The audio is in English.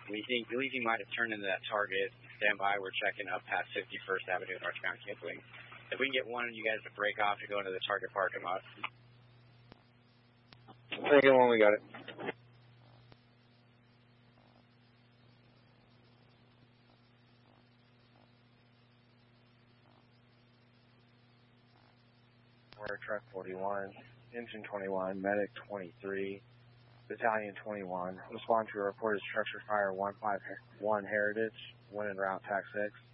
We believe he might have turned into that target. Stand by. We're checking up past 51st Avenue in Orange County, Kipling. If we can get one of you guys to break off to go into the target parking lot. Second one, we got it. We're truck 41, engine 21, medic 23, battalion 21. Respond to a reported structure fire 151 Heritage, when en route, TAC 6.